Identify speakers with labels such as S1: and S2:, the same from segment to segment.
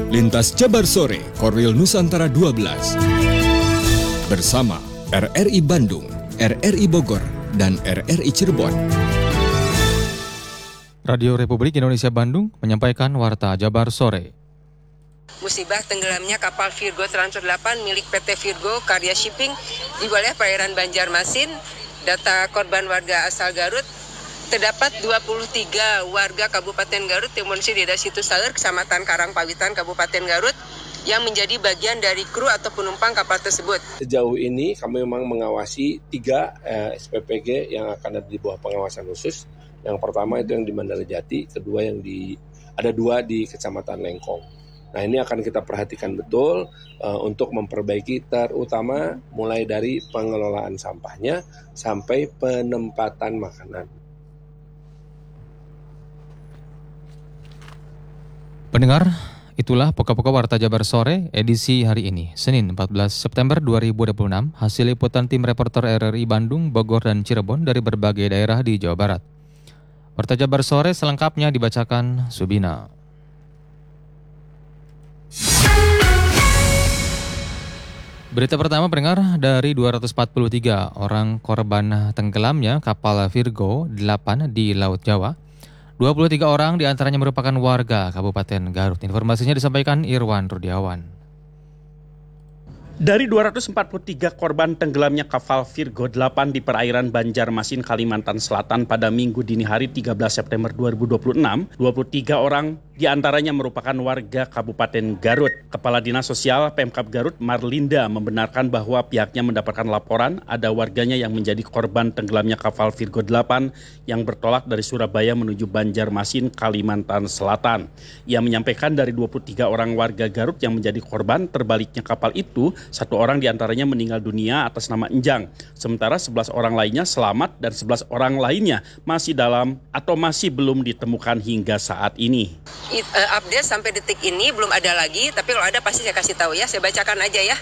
S1: Lintas Jabar Sore, Korwil Nusantara 12. Bersama RRI Bandung, RRI Bogor, dan RRI Cirebon.
S2: Radio Republik Indonesia Bandung menyampaikan Warta Jabar Sore.
S3: Musibah tenggelamnya kapal Virgo Transfer 8 milik PT Virgo Karya Shipping di wilayah perairan Banjarmasin. Data korban warga asal Garut, terdapat 23 warga Kabupaten Garut yang mengungsi di Desa Situsaeur, Kecamatan Karangpawitan, Kabupaten Garut, yang menjadi bagian dari kru atau penumpang kapal tersebut.
S4: Sejauh ini kami memang mengawasi 3 SPPG yang akan ada di bawah pengawasan khusus. Yang pertama itu yang di Mandala Jati, kedua ada 2 di Kecamatan Lengkong. Nah, ini akan kita perhatikan betul untuk memperbaiki, terutama mulai dari pengelolaan sampahnya sampai penempatan makanan.
S2: Pendengar, itulah pokok-pokok Warta Jabar Sore edisi hari ini, Senin 14 September 2026, hasil liputan tim reporter RRI Bandung, Bogor, dan Cirebon dari berbagai daerah di Jawa Barat. Warta Jabar Sore selengkapnya dibacakan Subina. Berita pertama, pendengar, dari 243 orang korban tenggelamnya kapal Virgo 8 di Laut Jawa, 23 orang diantaranya merupakan warga Kabupaten Garut. Informasinya disampaikan Irwan Rudiawan.
S5: Dari 243 korban tenggelamnya kapal Virgo 8 di perairan Banjarmasin, Kalimantan Selatan pada Minggu dini hari 13 September 2026, 23 orang diantaranya merupakan warga Kabupaten Garut. Kepala Dinas Sosial Pemkab Garut, Marlinda, membenarkan bahwa pihaknya mendapatkan laporan ada warganya yang menjadi korban tenggelamnya kapal Virgo 8 yang bertolak dari Surabaya menuju Banjarmasin, Kalimantan Selatan. Ia menyampaikan dari 23 orang warga Garut yang menjadi korban terbaliknya kapal itu, 1 orang diantaranya meninggal dunia atas nama Enjang. Sementara 11 orang lainnya selamat dan 11 orang lainnya masih dalam atau masih belum ditemukan hingga saat ini.
S3: Update sampai detik ini belum ada lagi, tapi kalau ada pasti saya kasih tahu ya. Saya bacakan aja ya.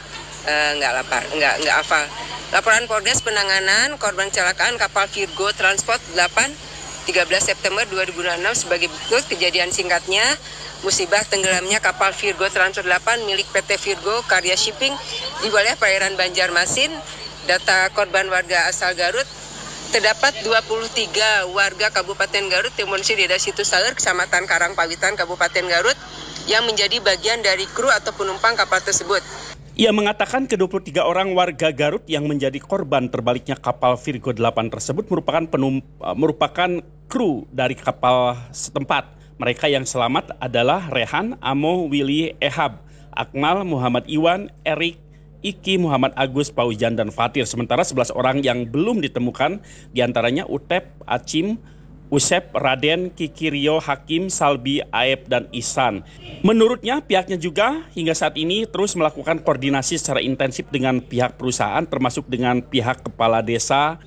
S3: Nggak hafal. Laporan Polres penanganan korban kecelakaan kapal Virgo Transport 8 13 September 2026 sebagai berikut kejadian singkatnya. Musibah tenggelamnya kapal Virgo Transfer 8 milik PT Virgo Karya Shipping di wilayah perairan Banjarmasin. Data korban warga asal Garut, terdapat 23 warga Kabupaten Garut yang mengungsi di Desa Situsaeur, Kecamatan Karangpawitan, Kabupaten Garut, yang menjadi bagian dari kru atau penumpang kapal tersebut.
S5: Ia mengatakan ke-23 orang warga Garut yang menjadi korban terbaliknya kapal Virgo 8 tersebut merupakan kru dari kapal setempat. Mereka yang selamat adalah Rehan, Amo, Willy, Ehab, Akmal, Muhammad Iwan, Erik, Iki, Muhammad Agus, Paujan, dan Fatir. Sementara 11 orang yang belum ditemukan diantaranya Utep, Acim, Usep, Raden, Kikirio, Hakim, Salbi, Aeb, dan Ihsan. Menurutnya pihaknya juga hingga saat ini terus melakukan koordinasi secara intensif dengan pihak perusahaan termasuk dengan pihak Kepala Desa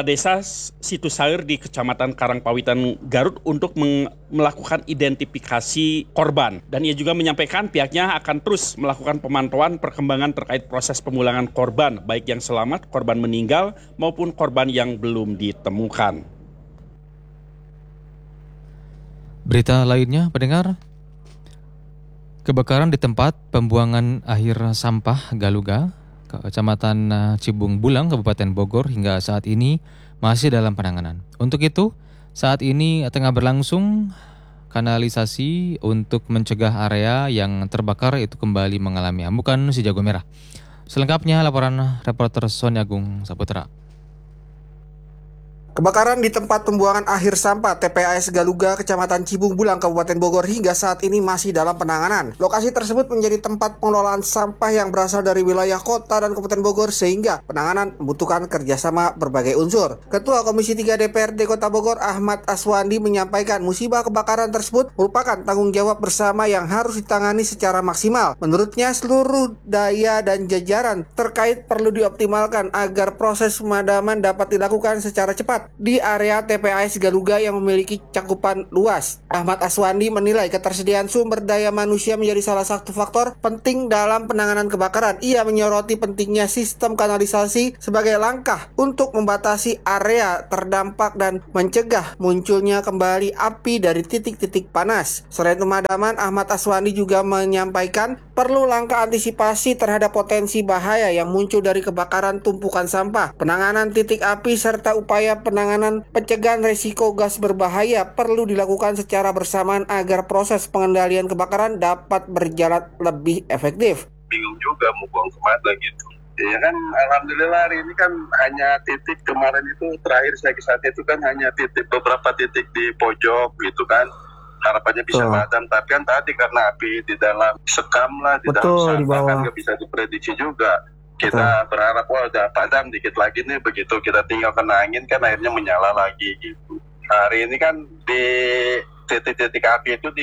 S5: Situsaeur di Kecamatan Karangpawitan Garut untuk melakukan identifikasi korban. Dan ia juga menyampaikan pihaknya akan terus melakukan pemantauan perkembangan terkait proses pemulangan korban, baik yang selamat, korban meninggal, maupun korban yang belum ditemukan.
S2: Berita lainnya, pendengar, kebakaran di tempat pembuangan akhir sampah Galuga, Kecamatan Cibung Bulang, Kabupaten Bogor hingga saat ini masih dalam penanganan. Untuk itu, saat ini tengah berlangsung kanalisasi untuk mencegah area yang terbakar itu kembali mengalami hembukan si jago merah. Selengkapnya laporan reporter Sony Agung Saputra.
S6: Kebakaran di tempat pembuangan akhir sampah TPAS Galuga, Kecamatan Cibung Bulang, Kabupaten Bogor hingga saat ini masih dalam penanganan. Lokasi tersebut menjadi tempat pengelolaan sampah yang berasal dari wilayah kota dan Kabupaten Bogor sehingga penanganan membutuhkan kerjasama berbagai unsur. Ketua Komisi 3 DPRD Kota Bogor Ahmad Aswandi menyampaikan musibah kebakaran tersebut merupakan tanggung jawab bersama yang harus ditangani secara maksimal. Menurutnya seluruh daya dan jajaran terkait perlu dioptimalkan agar proses pemadaman dapat dilakukan secara cepat. tempat di area TPAS Galuga yang memiliki cakupan luas. Ahmad Aswandi menilai ketersediaan sumber daya manusia menjadi salah satu faktor penting dalam penanganan kebakaran. Ia menyoroti pentingnya sistem kanalisasi sebagai langkah untuk membatasi area terdampak dan mencegah munculnya kembali api dari titik-titik panas. Selain pemadaman, Ahmad Aswandi juga menyampaikan perlu langkah antisipasi terhadap potensi bahaya yang muncul dari kebakaran tumpukan sampah, penanganan titik api, serta upaya penanganan pencegahan risiko gas berbahaya perlu dilakukan secara bersamaan agar proses pengendalian kebakaran dapat berjalan lebih efektif.
S7: Bingung juga mau buang kemana gitu. Ya kan, alhamdulillah hari ini kan hanya titik, kemarin itu terakhir saya ke sana itu kan hanya titik, beberapa titik di pojok gitu kan. Harapannya bisa padam, tapi kan tadi karena api di dalam sekam lah, di dalam sampah kan nggak bisa diprediksi juga. Kita berharap udah padam dikit lagi nih, begitu kita tinggal kena angin kan akhirnya menyala lagi gitu. Hari ini kan di titik-titik api itu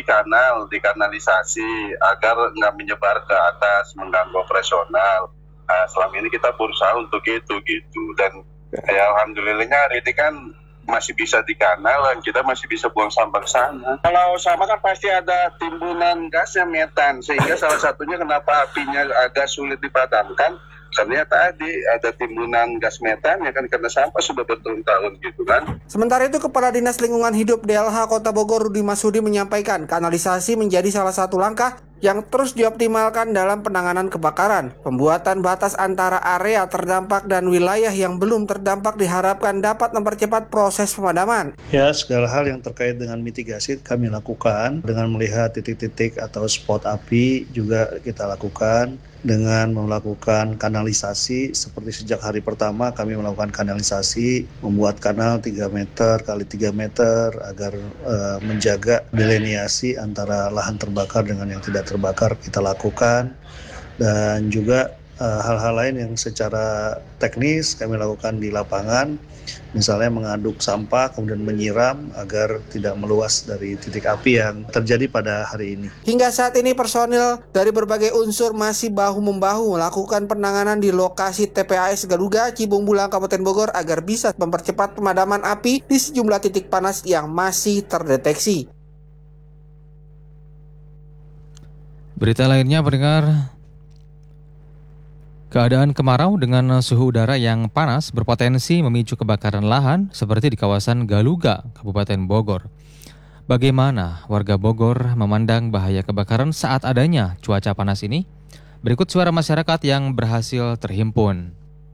S7: dikanalisasi agar nggak menyebar ke atas, mengganggu operasional. Nah, selama ini kita berusaha untuk itu gitu, dan ya alhamdulillahnya hari ini kan masih bisa di kanal dan kita masih bisa buang sampah ke sana. Kalau sama kan pasti ada timbunan gasnya metan, sehingga salah satunya kenapa apinya agak sulit dipadamkan karena tadi ada timbunan gas metan ya kan, karena sampah sudah bertahun-tahun gitu kan.
S6: Sementara itu, Kepala Dinas Lingkungan Hidup DLH Kota Bogor Rudi Masudi menyampaikan kanalisasi menjadi salah satu langkah yang terus dioptimalkan dalam penanganan kebakaran. Pembuatan batas antara area terdampak dan wilayah yang belum terdampak diharapkan dapat mempercepat proses pemadaman.
S8: Ya, segala hal yang terkait dengan mitigasi kami lakukan dengan melihat titik-titik atau spot api juga kita lakukan dengan melakukan kanalisasi. Seperti sejak hari pertama kami melakukan kanalisasi, membuat kanal 3 meter kali 3 meter agar menjaga delineasi antara lahan terbakar dengan yang tidak terbakar kita lakukan, dan juga hal-hal lain yang secara teknis kami lakukan di lapangan, misalnya mengaduk sampah kemudian menyiram agar tidak meluas dari titik api yang terjadi pada hari ini.
S6: Hingga saat ini personil dari berbagai unsur masih bahu-membahu melakukan penanganan di lokasi TPAS Galuga, Cibung Bulang, Kabupaten Bogor agar bisa mempercepat pemadaman api di sejumlah titik panas yang masih terdeteksi.
S2: Berita lainnya, pendengar, keadaan kemarau dengan suhu udara yang panas berpotensi memicu kebakaran lahan seperti di kawasan Galuga, Kabupaten Bogor. Bagaimana warga Bogor memandang bahaya kebakaran saat adanya cuaca panas ini? Berikut suara masyarakat yang berhasil terhimpun.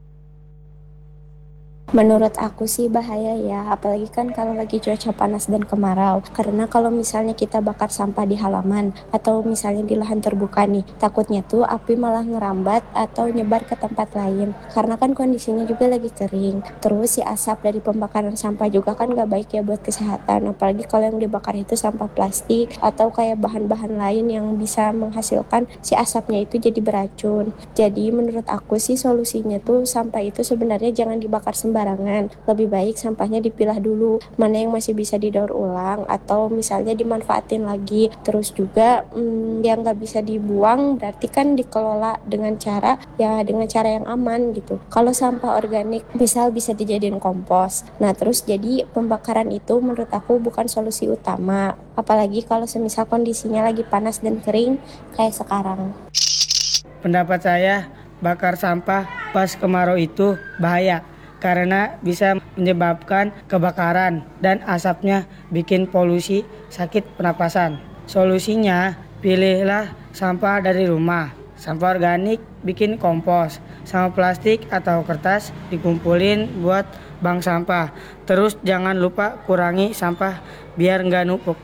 S9: Menurut aku sih bahaya ya, apalagi kan kalau lagi cuaca panas dan kemarau. Karena kalau misalnya kita bakar sampah di halaman atau misalnya di lahan terbuka nih, takutnya tuh api malah ngerambat atau nyebar ke tempat lain. Karena kan kondisinya juga lagi kering. Terus si asap dari pembakaran sampah juga kan gak baik ya buat kesehatan. Apalagi kalau yang dibakar itu sampah plastik atau kayak bahan-bahan lain yang bisa menghasilkan si asapnya itu jadi beracun. Jadi menurut aku sih solusinya tuh sampah itu sebenarnya jangan dibakar sembarangan. Lebih baik sampahnya dipilah dulu, mana yang masih bisa didaur ulang atau misalnya dimanfaatin lagi. Terus juga yang nggak bisa dibuang berarti kan dikelola dengan cara yang aman gitu. Kalau sampah organik misal bisa dijadiin kompos. Nah terus jadi pembakaran itu menurut aku bukan solusi utama, apalagi kalau semisal kondisinya lagi panas dan kering kayak sekarang.
S10: Pendapat saya, bakar sampah pas kemarau itu bahaya karena bisa menyebabkan kebakaran dan asapnya bikin polusi sakit pernapasan. Solusinya, pilihlah sampah dari rumah. Sampah organik bikin kompos, sampah plastik atau kertas dikumpulin buat bank sampah. Terus jangan lupa kurangi sampah biar nggak numpuk.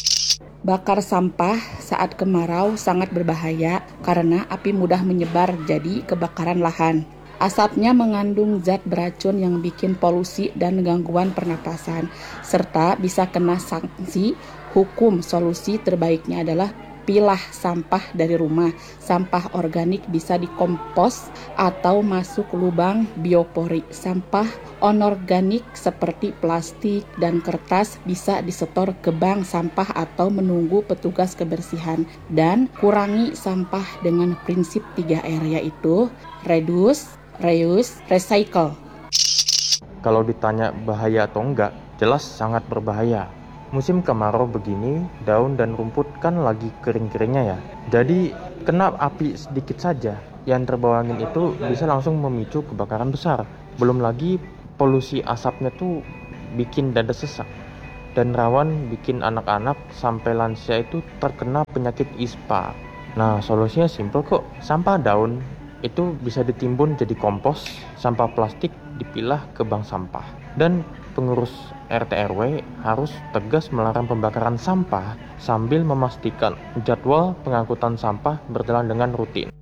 S11: Bakar sampah saat kemarau sangat berbahaya karena api mudah menyebar jadi kebakaran lahan. Asapnya mengandung zat beracun yang bikin polusi dan gangguan pernapasan, serta bisa kena sanksi hukum. Solusi terbaiknya adalah pilah sampah dari rumah. Sampah organik bisa dikompos atau masuk lubang biopori. Sampah anorganik seperti plastik dan kertas bisa disetor ke bank sampah atau menunggu petugas kebersihan. Dan kurangi sampah dengan prinsip 3R, yaitu reduce, reuse, recycle.
S12: Kalau ditanya bahaya atau enggak, jelas sangat berbahaya. Musim kemarau begini, daun dan rumput kan lagi kering-keringnya ya. Jadi kena api sedikit saja, yang terbawa angin itu bisa langsung memicu kebakaran besar. Belum lagi polusi asapnya tuh bikin dada sesak dan rawan bikin anak-anak sampai lansia itu terkena penyakit ispa. Nah, solusinya simpel kok. Sampah daun itu bisa ditimbun jadi kompos, sampah plastik dipilah ke bank sampah. Dan pengurus RT RW harus tegas melarang pembakaran sampah sambil memastikan jadwal pengangkutan sampah berjalan dengan rutin.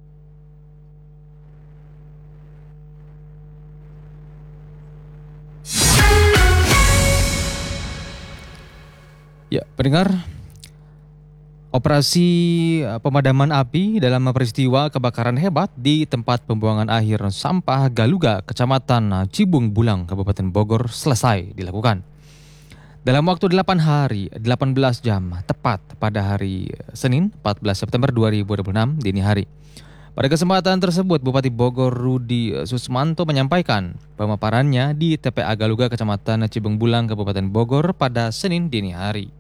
S2: Ya, pendengar, operasi pemadaman api dalam peristiwa kebakaran hebat di tempat pembuangan akhir sampah Galuga, Kecamatan Cibung Bulang, Kabupaten Bogor selesai dilakukan. Dalam waktu 8 hari, 18 jam, tepat pada hari Senin 14 September 2026 dini hari. Pada kesempatan tersebut, Bupati Bogor Rudi Susmanto menyampaikan pemaparannya di TPA Galuga, Kecamatan Cibung Bulang, Kabupaten Bogor pada Senin dini hari.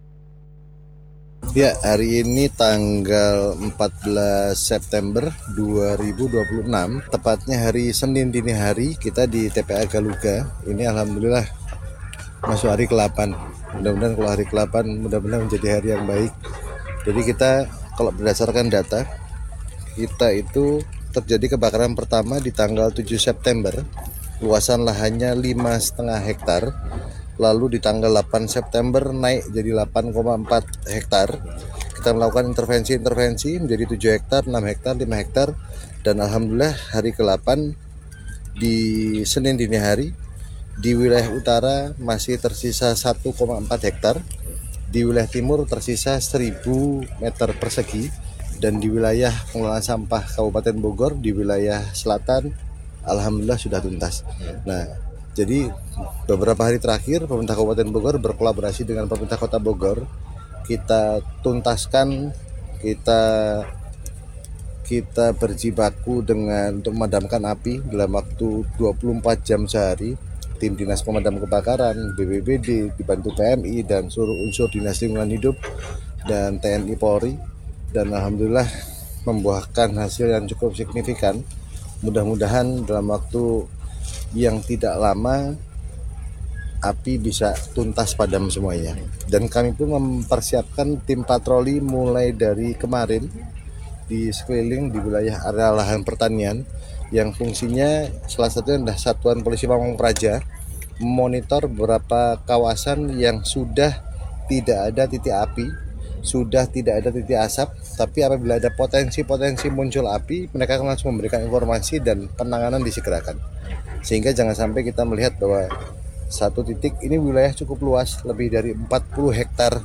S13: Ya, hari ini tanggal 14 September 2026, tepatnya hari Senin dini hari, kita di TPA Galuga. Ini alhamdulillah masuk hari ke-8. Mudah-mudahan kalau hari ke-8 mudah-mudahan menjadi hari yang baik. Jadi kita kalau berdasarkan data, kita itu terjadi kebakaran pertama di tanggal 7 September. Luasan lahannya 5,5 hektar. Lalu di tanggal 8 September naik jadi 8,4 hektar. Kita melakukan intervensi menjadi 7 hektar, 6 hektar, 5 hektar. Dan alhamdulillah hari ke-8 di Senin dini hari di wilayah utara masih tersisa 1,4 hektar. Di wilayah timur tersisa 1000 meter persegi. Dan di wilayah pengelolaan sampah Kabupaten Bogor, di wilayah selatan alhamdulillah sudah tuntas. Nah, jadi beberapa hari terakhir pemerintah Kabupaten Bogor berkolaborasi dengan pemerintah Kota Bogor, kita tuntaskan, kita berjibaku dengan untuk memadamkan api dalam waktu 24 jam sehari. Tim Dinas Pemadam Kebakaran, BPBD dibantu PMI dan seluruh unsur Dinas Lingkungan Hidup dan TNI Polri, dan alhamdulillah membuahkan hasil yang cukup signifikan. Mudah-mudahan dalam waktu yang tidak lama api bisa tuntas padam semuanya. Dan kami pun mempersiapkan tim patroli mulai dari kemarin di sekeliling di wilayah area lahan pertanian yang fungsinya salah satunya adalah Satuan Polisi Pamong Praja memonitor beberapa kawasan yang sudah tidak ada titik api, sudah tidak ada titik asap, tapi apabila ada potensi muncul api, mereka akan langsung memberikan informasi dan penanganan disegerakan. Sehingga jangan sampai kita melihat bahwa satu titik ini wilayah cukup luas, lebih dari 40 hektar.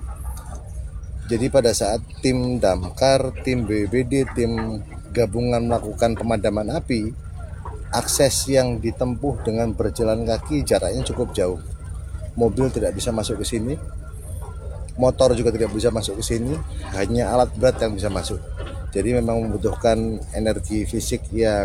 S13: Jadi pada saat tim damkar, tim BPBD, tim gabungan melakukan pemadaman api, akses yang ditempuh dengan berjalan kaki jaraknya cukup jauh. Mobil tidak bisa masuk ke sini, motor juga tidak bisa masuk ke sini, hanya alat berat yang bisa masuk. Jadi memang membutuhkan energi fisik yang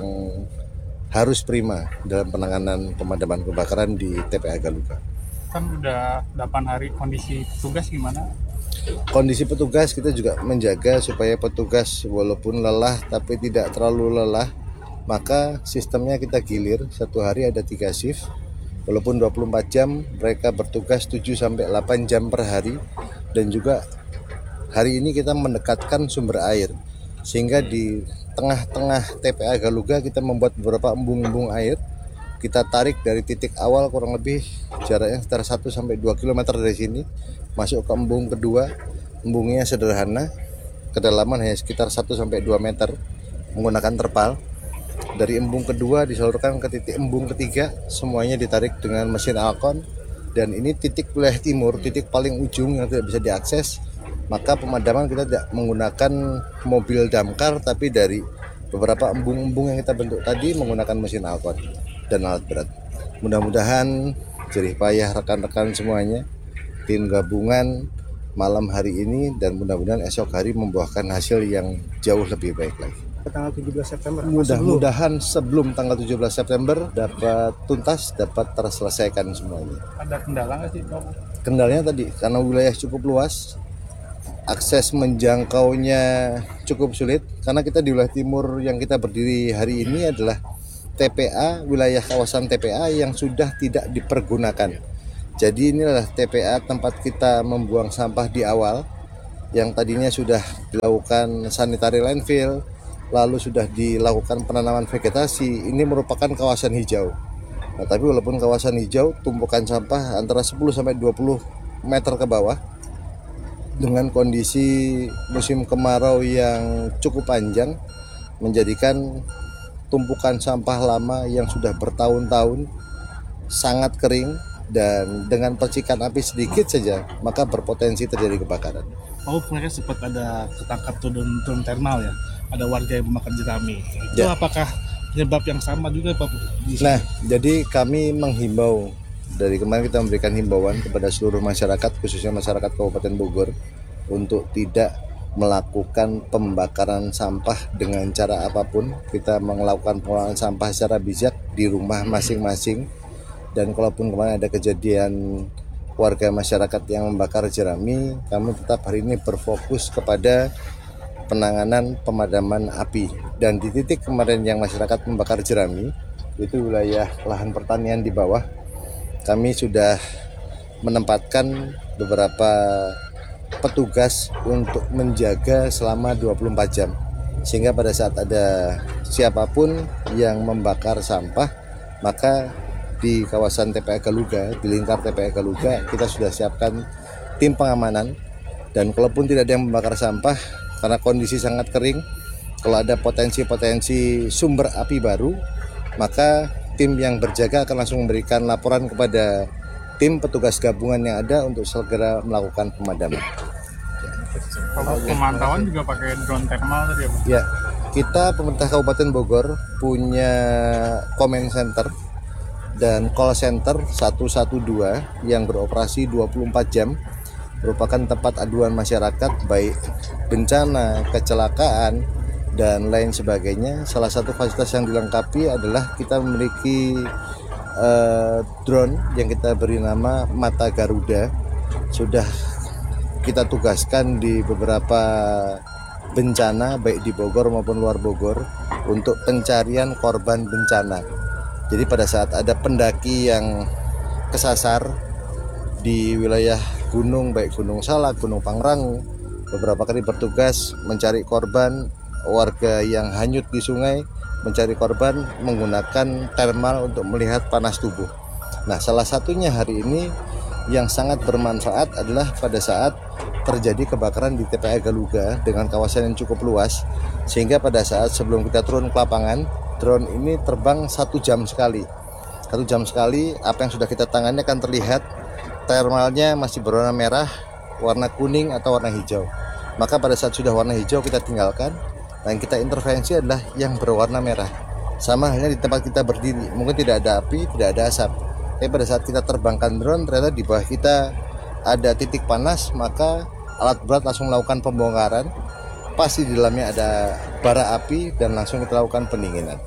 S13: harus prima dalam penanganan pemadaman kebakaran di TPA Galuga.
S14: Kan udah 8 hari, kondisi petugas gimana?
S13: Kondisi petugas kita juga menjaga supaya petugas walaupun lelah tapi tidak terlalu lelah, maka sistemnya kita gilir, satu hari ada 3 shift. Walaupun 24 jam mereka bertugas 7-8 jam per hari. Dan juga hari ini kita mendekatkan sumber air, sehingga di tengah-tengah TPA Galuga kita membuat beberapa embung-embung air. Kita tarik dari titik awal kurang lebih jaraknya sekitar 1-2 km dari sini, masuk ke embung kedua. Embungnya sederhana, kedalaman hanya sekitar 1-2 meter menggunakan terpal. Dari embung kedua disalurkan ke titik embung ketiga, semuanya ditarik dengan mesin Alkon. Dan ini titik wilayah timur, titik paling ujung yang tidak bisa diakses. Maka pemadaman kita tidak menggunakan mobil damkar, tapi dari beberapa embung-embung yang kita bentuk tadi menggunakan mesin Alkon dan alat berat. Mudah-mudahan jerih payah rekan-rekan semuanya, tim gabungan malam hari ini, dan mudah-mudahan esok hari membuahkan hasil yang jauh lebih baik lagi.
S15: tanggal 17 September.
S13: Mudah-mudahan sebelum tanggal 17 September dapat tuntas, dapat terselesaikan semuanya.
S14: Ada kendala nggak sih Pak?
S13: Kendalanya tadi, karena wilayah cukup luas, akses menjangkaunya cukup sulit, karena kita di wilayah timur yang kita berdiri hari ini adalah TPA, wilayah kawasan TPA yang sudah tidak dipergunakan. Jadi inilah TPA tempat kita membuang sampah di awal, yang tadinya sudah dilakukan sanitary landfill, lalu sudah dilakukan penanaman vegetasi. Ini merupakan kawasan hijau. Nah, tapi walaupun kawasan hijau, tumpukan sampah antara 10 sampai 20 meter ke bawah dengan kondisi musim kemarau yang cukup panjang menjadikan tumpukan sampah lama yang sudah bertahun-tahun sangat kering dan dengan percikan api sedikit saja maka berpotensi terjadi kebakaran.
S15: Oh, mereka sempat ada ketangkap turun termal ya, ada warga yang memakan jerami. Itu
S13: Ya.
S15: apakah penyebab yang sama juga Pak?
S13: Nah, jadi kami menghimbau, dari kemarin kita memberikan himbauan kepada seluruh masyarakat, khususnya masyarakat Kabupaten Bogor, untuk tidak melakukan pembakaran sampah dengan cara apapun. Kita melakukan pengolahan sampah secara bijak di rumah masing-masing. Dan kalaupun kemarin ada kejadian warga masyarakat yang membakar jerami, kami tetap hari ini berfokus kepada penanganan pemadaman api. Dan di titik kemarin yang masyarakat membakar jerami, itu wilayah lahan pertanian di bawah, kami sudah menempatkan beberapa petugas untuk menjaga selama 24 jam. Sehingga pada saat ada siapapun yang membakar sampah, maka di kawasan TPA Galuga, di lingkar TPA Galuga, kita sudah siapkan tim pengamanan. Dan kalaupun tidak ada yang membakar sampah, karena kondisi sangat kering, kalau ada potensi-potensi sumber api baru, maka tim yang berjaga akan langsung memberikan laporan kepada tim petugas gabungan yang ada untuk segera melakukan pemadaman.
S14: Pemantauan juga pakai drone thermal tadi ya Pak?
S13: Ya, kita pemerintah Kabupaten Bogor punya comment center dan call center 112 yang beroperasi 24 jam, merupakan tempat aduan masyarakat baik bencana, kecelakaan, dan lain sebagainya. Salah satu fasilitas yang dilengkapi adalah kita memiliki drone yang kita beri nama Mata Garuda. Sudah kita tugaskan di beberapa bencana baik di Bogor maupun luar Bogor untuk pencarian korban bencana. Jadi pada saat ada pendaki yang kesasar di wilayah gunung, baik Gunung Salak, Gunung Pangrango, beberapa kali bertugas mencari korban warga yang hanyut di sungai, mencari korban menggunakan thermal untuk melihat panas tubuh. Nah, salah satunya hari ini yang sangat bermanfaat adalah pada saat terjadi kebakaran di TPA Galuga dengan kawasan yang cukup luas, sehingga pada saat sebelum kita turun ke lapangan, drone ini terbang 1 jam sekali. 1 jam sekali, apa yang sudah kita tangani akan terlihat thermalnya masih berwarna merah, warna kuning atau warna hijau. Maka pada saat sudah warna hijau kita tinggalkan, dan kita intervensi adalah yang berwarna merah. Sama halnya di tempat kita berdiri, mungkin tidak ada api, tidak ada asap. Tapi pada saat kita terbangkan drone, ternyata di bawah kita ada titik panas, maka alat berat langsung melakukan pembongkaran. Pasti di dalamnya ada bara api dan langsung kita lakukan pendinginan.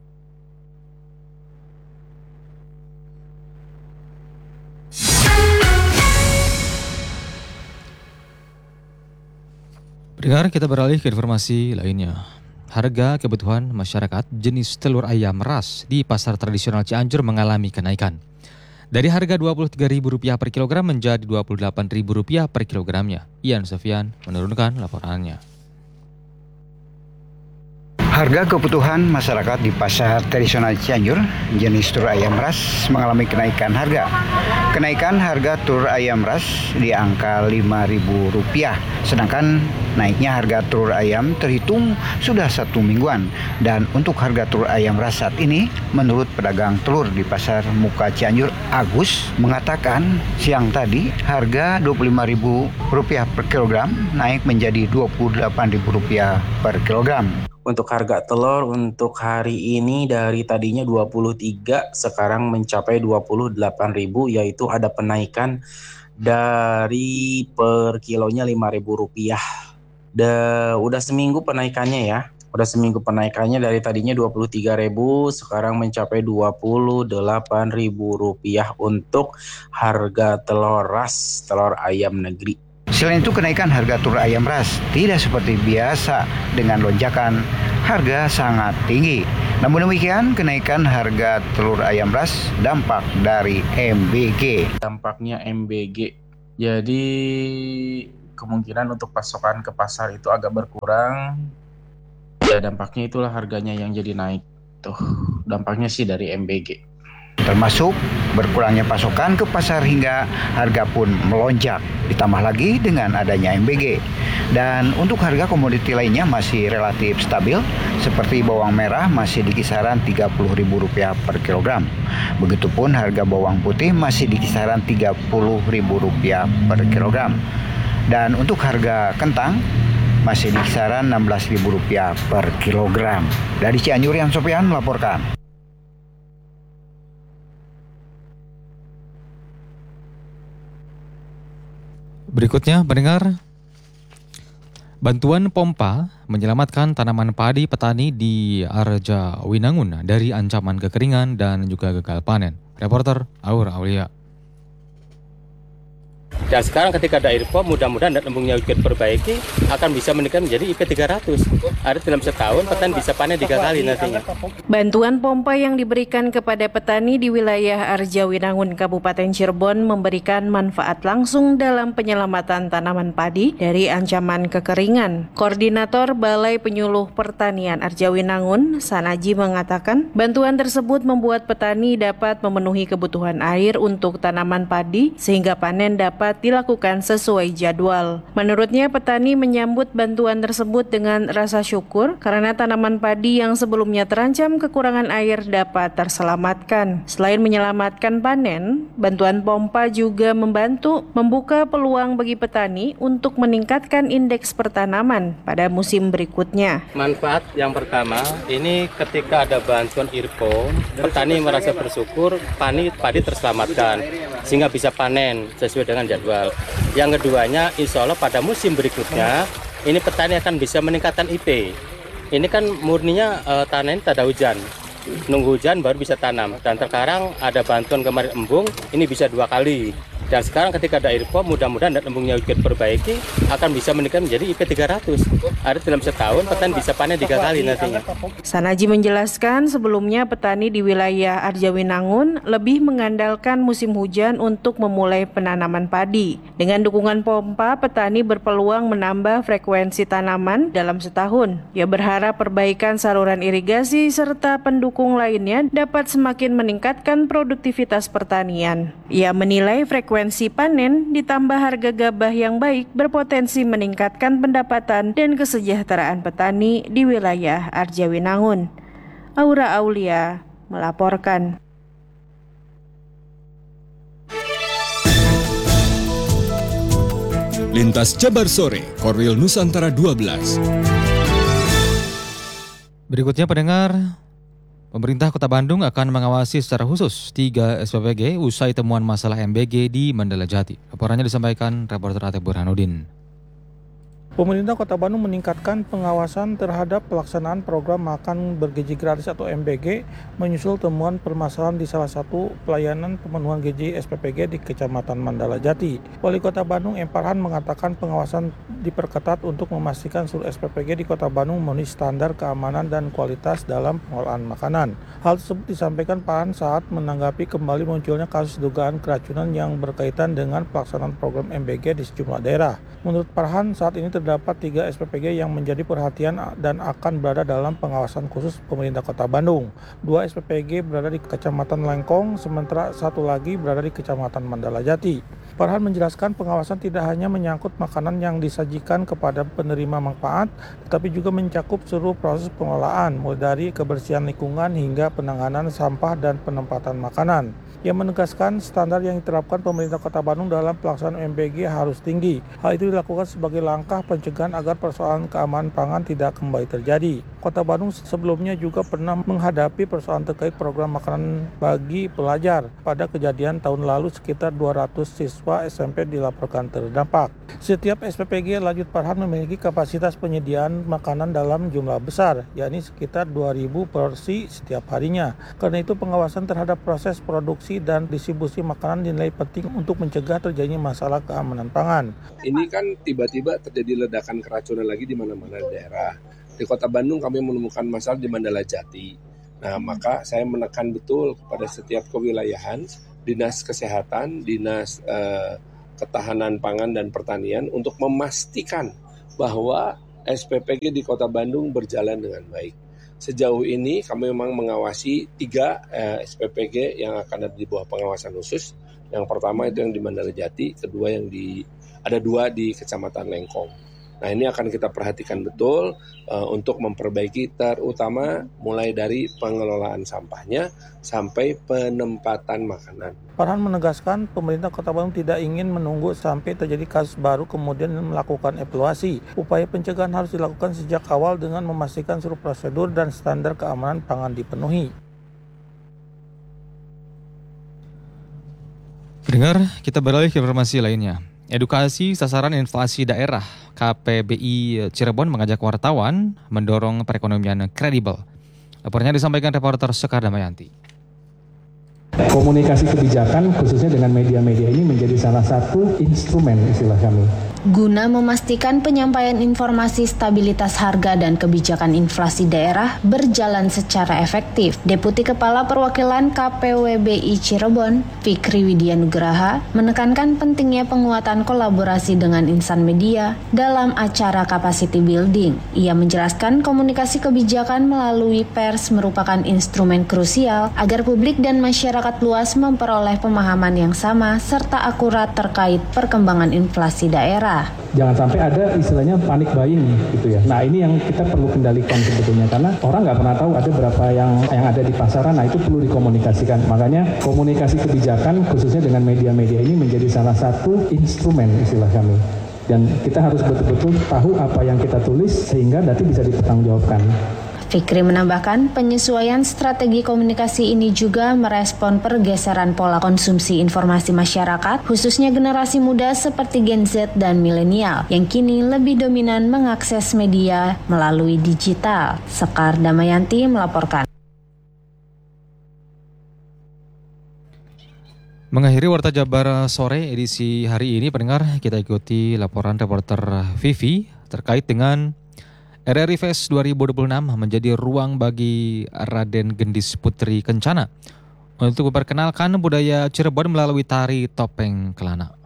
S2: Pendengar, kita beralih ke informasi lainnya. Harga kebutuhan masyarakat jenis telur ayam ras di pasar tradisional Cianjur mengalami kenaikan. Dari harga Rp23.000 per kilogram menjadi Rp28.000 per kilogramnya. Ian Sofian menurunkan laporannya.
S16: Harga kebutuhan masyarakat di pasar tradisional Cianjur jenis telur ayam ras mengalami kenaikan harga. Kenaikan harga telur ayam ras di angka Rp5.000, sedangkan naiknya harga telur ayam terhitung sudah 1 mingguan. Dan untuk harga telur ayam ras saat ini, menurut pedagang telur di pasar Muka Cianjur, Agus, mengatakan siang tadi harga Rp25.000 per kilogram naik menjadi Rp28.000 per kilogram.
S17: Untuk harga telur untuk hari ini dari tadinya 23 sekarang mencapai 28.000, yaitu ada penaikan dari per kilonya Rp5.000. Udah seminggu penaikannya ya. Udah seminggu penaikannya dari tadinya Rp23.000 sekarang mencapai Rp28.000 untuk harga telur ras, telur ayam negeri.
S16: Selain itu, kenaikan harga telur ayam ras tidak seperti biasa dengan lonjakan harga sangat tinggi. Namun demikian, kenaikan harga telur ayam ras dampak dari MBG.
S17: Dampaknya MBG. Jadi kemungkinan untuk pasokan ke pasar itu agak berkurang. Ya, dampaknya itulah harganya yang jadi naik. Tuh, dampaknya sih dari MBG.
S16: Termasuk berkurangnya pasokan ke pasar hingga harga pun melonjak. Ditambah lagi dengan adanya MBG. Dan untuk harga komoditi lainnya masih relatif stabil, seperti bawang merah masih di kisaran Rp30.000 per kilogram. Begitupun harga bawang putih masih di kisaran Rp30.000 per kilogram. Dan untuk harga kentang masih di kisaran Rp16.000 per kilogram. Dari Cianjur, Yan Sofian melaporkan.
S2: Berikutnya, pendengar, bantuan pompa menyelamatkan tanaman padi petani di Arjawinangun dari ancaman kekeringan dan juga gagal panen. Reporter Aura Aulia.
S18: Dan sekarang ketika ada air pom, mudah-mudahan dan embungnya juga diperbaiki, akan bisa meningkat menjadi IP 300. Ada dalam setahun petani bisa panen 3 kali nantinya.
S19: Bantuan pompa yang diberikan kepada petani di wilayah Arjawinangun Kabupaten Cirebon memberikan manfaat langsung dalam penyelamatan tanaman padi dari ancaman kekeringan. Koordinator Balai Penyuluh Pertanian Arjawinangun, Sanaji, mengatakan bantuan tersebut membuat petani dapat memenuhi kebutuhan air untuk tanaman padi sehingga panen dapat dilakukan sesuai jadwal. Menurutnya, petani menyambut bantuan tersebut dengan rasa syukur karena tanaman padi yang sebelumnya terancam kekurangan air dapat terselamatkan. Selain menyelamatkan panen, bantuan pompa juga membantu membuka peluang bagi petani untuk meningkatkan indeks pertanaman pada musim berikutnya.
S18: Manfaat yang pertama, ini ketika ada bantuan IRPOM, petani merasa bersyukur padi terselamatkan sehingga bisa panen sesuai dengan jadwal. Yang keduanya, insya Allah pada musim berikutnya ini petani akan bisa meningkatkan IP. Ini kan murninya tanah ini tak ada hujan, nunggu hujan baru bisa tanam. Dan sekarang ada bantuan kemarin embung, ini bisa 2 kali. Dan sekarang ketika ada air pom, mudah-mudahan dan embungnya juga diperbaiki, akan bisa meningkat menjadi IP 300. Ada dalam setahun petani bisa panen 3 kali nantinya.
S19: Sanaji menjelaskan sebelumnya petani di wilayah Arjawinangun lebih mengandalkan musim hujan untuk memulai penanaman padi. Dengan dukungan pompa, petani berpeluang menambah frekuensi tanaman dalam setahun. Ia berharap perbaikan saluran irigasi serta pendukung lainnya dapat semakin meningkatkan produktivitas pertanian. Ia menilai frekuensi panen ditambah harga gabah yang baik berpotensi meningkatkan pendapatan dan kesejahteraan petani di wilayah Arjawinangun. Aura Aulia melaporkan.
S1: Lintas Jabar Sore, Korwil Nusantara 12.
S2: Berikutnya, pendengar, pemerintah Kota Bandung akan mengawasi secara khusus 3 SPPG usai temuan masalah MBG di Mandala Jati. Laporannya disampaikan reporter Ate Burhanuddin.
S20: Pemerintah Kota Bandung meningkatkan pengawasan terhadap pelaksanaan program makan bergizi gratis atau MBG menyusul temuan permasalahan di salah satu pelayanan pemenuhan gizi SPPG di Kecamatan Mandala Jati. Wali Kota Bandung M. Farhan mengatakan pengawasan diperketat untuk memastikan seluruh SPPG di Kota Bandung memenuhi standar keamanan dan kualitas dalam pengolahan makanan. Hal tersebut disampaikan Farhan saat menanggapi kembali munculnya kasus dugaan keracunan yang berkaitan dengan pelaksanaan program MBG di sejumlah daerah. Menurut Farhan, saat ini terdapat 3 SPPG yang menjadi perhatian dan akan berada dalam pengawasan khusus pemerintah Kota Bandung. 2 SPPG berada di Kecamatan Lengkong, sementara 1 lagi berada di Kecamatan Mandala Jati. Farhan menjelaskan pengawasan tidak hanya menyangkut makanan yang disajikan kepada penerima manfaat, tetapi juga mencakup seluruh proses pengelolaan, mulai dari kebersihan lingkungan hingga penanganan sampah dan penempatan makanan. Ia menegaskan standar yang diterapkan pemerintah Kota Bandung dalam pelaksanaan MBG harus tinggi. Hal itu dilakukan sebagai langkah pencegahan agar persoalan keamanan pangan tidak kembali terjadi. Kota Bandung sebelumnya juga pernah menghadapi persoalan terkait program makanan bagi pelajar. Pada kejadian tahun lalu sekitar 200 siswa SMP dilaporkan terdampak. Setiap SPPG Lanjut Farhan memiliki kapasitas penyediaan makanan dalam jumlah besar, yakni sekitar 2.000 porsi setiap harinya. Karena itu pengawasan terhadap proses produksi dan distribusi makanan dinilai penting untuk mencegah terjadinya masalah keamanan pangan.
S4: Ini kan tiba-tiba terjadi ledakan keracunan lagi di mana-mana daerah. Di Kota Bandung kami menemukan masalah di Mandala Jati. Nah, maka saya menekan betul kepada setiap kewilayahan, Dinas Kesehatan, Dinas Ketahanan Pangan dan Pertanian untuk memastikan bahwa SPPG di Kota Bandung berjalan dengan baik. Sejauh ini kami memang mengawasi 3 SPPG yang akan ada di bawah pengawasan khusus. Yang pertama itu yang di Mandala Jati, kedua ada 2 di Kecamatan Lengkong. Nah, ini akan kita perhatikan betul untuk memperbaiki terutama mulai dari pengelolaan sampahnya sampai penempatan makanan.
S20: Farhan menegaskan pemerintah Kota Bandung tidak ingin menunggu sampai terjadi kasus baru kemudian melakukan evaluasi. Upaya pencegahan harus dilakukan sejak awal dengan memastikan seluruh prosedur dan standar keamanan pangan dipenuhi.
S2: Pendengar, kita beralih ke informasi lainnya. Edukasi sasaran inflasi daerah KPBI Cirebon mengajak wartawan mendorong perekonomian kredibel. Laporannya disampaikan reporter Sekar Damayanti.
S21: Komunikasi kebijakan khususnya dengan media-media ini menjadi salah satu instrumen istilah kami.
S22: Guna memastikan penyampaian informasi stabilitas harga dan kebijakan inflasi daerah berjalan secara efektif, Deputi Kepala Perwakilan KPWBI Cirebon, Fikri Widyanugraha, menekankan pentingnya penguatan kolaborasi dengan insan media dalam acara capacity building. Ia menjelaskan komunikasi kebijakan melalui pers merupakan instrumen krusial agar publik dan masyarakat luas memperoleh pemahaman yang sama serta akurat terkait perkembangan inflasi daerah.
S21: Jangan sampai ada istilahnya panic buying gitu ya. Nah, ini yang kita perlu kendalikan sebetulnya karena orang nggak pernah tahu ada berapa yang ada di pasaran. Nah, itu perlu dikomunikasikan. Makanya komunikasi kebijakan khususnya dengan media-media ini menjadi salah satu instrumen istilah kami. Dan kita harus betul-betul tahu apa yang kita tulis sehingga nanti bisa dipertanggungjawabkan.
S22: Fikri menambahkan penyesuaian strategi komunikasi ini juga merespon pergeseran pola konsumsi informasi masyarakat, khususnya generasi muda seperti Gen Z dan milenial, yang kini lebih dominan mengakses media melalui digital. Sekar Damayanti melaporkan.
S2: Mengakhiri Warta Jabar sore edisi hari ini, pendengar, kita ikuti laporan reporter Vivi terkait dengan RRI Fest 2026 menjadi ruang bagi Raden Gendis Putri Kencana untuk memperkenalkan budaya Cirebon melalui tari topeng kelana.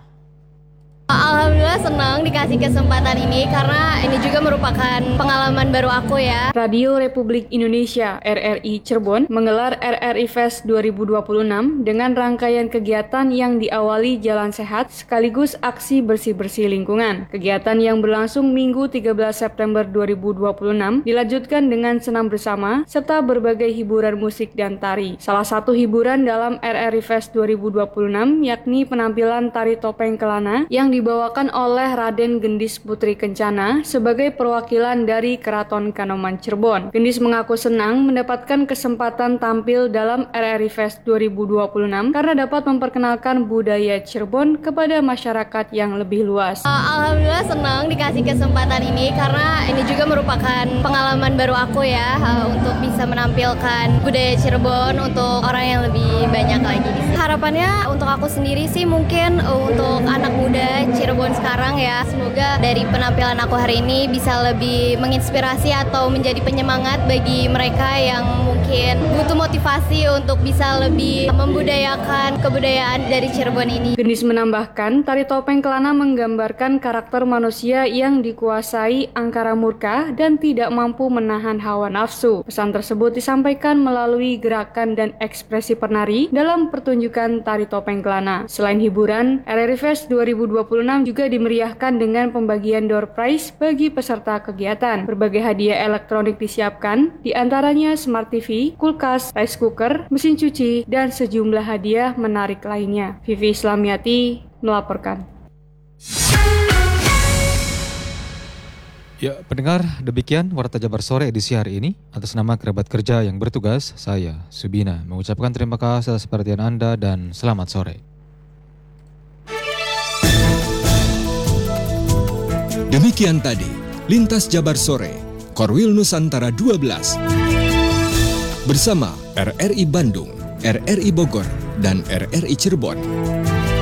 S23: Alhamdulillah senang dikasih kesempatan ini karena ini juga merupakan pengalaman baru aku ya.
S24: Radio Republik Indonesia RRI Cirebon menggelar RRI Fest 2026 dengan rangkaian kegiatan yang diawali jalan sehat sekaligus aksi bersih-bersih lingkungan. Kegiatan yang berlangsung Minggu 13 September 2026 dilanjutkan dengan senam bersama serta berbagai hiburan musik dan tari. Salah satu hiburan dalam RRI Fest 2026 yakni penampilan tari topeng kelana yang dibawakan oleh Raden Gendis Putri Kencana sebagai perwakilan dari Keraton Kanoman Cirebon. Gendis mengaku senang mendapatkan kesempatan tampil dalam RRI Fest 2026 karena dapat memperkenalkan budaya Cirebon kepada masyarakat yang lebih luas.
S23: Alhamdulillah senang dikasih kesempatan ini karena ini juga merupakan pengalaman baru aku ya untuk bisa menampilkan budaya Cirebon untuk orang yang lebih banyak lagi. Harapannya untuk aku sendiri sih mungkin untuk anak muda Cirebon sekarang ya, semoga dari penampilan aku hari ini bisa lebih menginspirasi atau menjadi penyemangat bagi mereka yang mungkin butuh motivasi untuk bisa lebih membudayakan kebudayaan dari Cirebon ini.
S24: Gendis menambahkan, tari topeng kelana menggambarkan karakter manusia yang dikuasai angkara murka dan tidak mampu menahan hawa nafsu. Pesan tersebut disampaikan melalui gerakan dan ekspresi penari dalam pertunjukan tari topeng kelana. Selain hiburan, RRI Fest 2026 juga dimeriahkan dengan pembagian door prize bagi peserta kegiatan. Berbagai hadiah elektronik disiapkan, diantaranya Smart TV, kulkas, rice cooker, mesin cuci, dan sejumlah hadiah menarik lainnya. Vivi Islamiati melaporkan.
S2: Ya, pendengar, demikian Warta Jabar Sore edisi hari ini. Atas nama kerabat kerja yang bertugas, saya, Subina, mengucapkan terima kasih atas perhatian Anda dan selamat sore.
S1: Demikian tadi, Lintas Jabar Sore, Korwil Nusantara 12. Bersama RRI Bandung, RRI Bogor, dan RRI Cirebon.